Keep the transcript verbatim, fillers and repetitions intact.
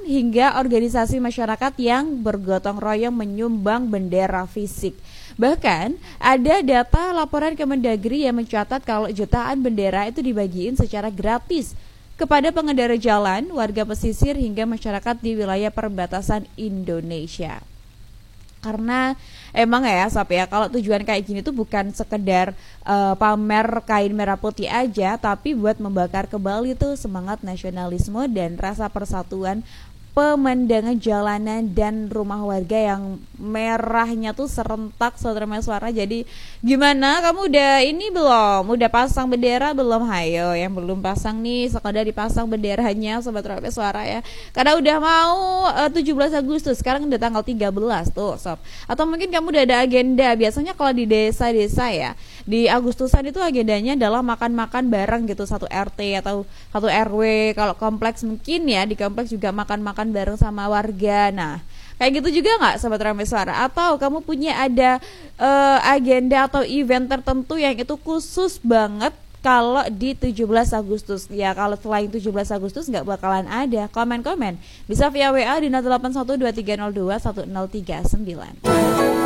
hingga organisasi masyarakat yang bergotong royong menyumbang bendera fisik. Bahkan ada data laporan Kemendagri yang mencatat kalau jutaan bendera itu dibagiin secara gratis kepada pengendara jalan, warga pesisir hingga masyarakat di wilayah perbatasan Indonesia. Karena emang ya Sob ya, kalau tujuan kayak gini tuh bukan sekedar uh, pamer kain merah putih aja, tapi buat membakar kembali tuh semangat nasionalisme dan rasa persatuan pemandangan jalanan dan rumah warga yang merahnya tuh serentak saudara suara. Jadi gimana, kamu udah ini belum? Udah pasang bendera belum? Hayo yang belum pasang nih, sekadar dipasang benderanya sobat Rapi Suara ya. Karena udah mau uh, tujuh belas Agustus, sekarang udah tanggal tiga belas tuh sob. Atau mungkin kamu udah ada agenda. Biasanya kalau di desa-desa ya, di Agustusan itu agendanya adalah makan-makan bareng gitu, satu R T atau satu R W. Kalau kompleks mungkin ya, di kompleks juga makan-makan bareng sama warga. Nah, kayak gitu juga nggak Sobat Ramai Suara? Atau kamu punya ada uh, agenda atau event tertentu yang itu khusus banget kalau di tujuh belas Agustus? Ya kalau selain tujuh belas Agustus nggak bakalan ada. Komen-komen bisa via W A di nol delapan satu dua tiga nol dua satu nol tiga sembilan.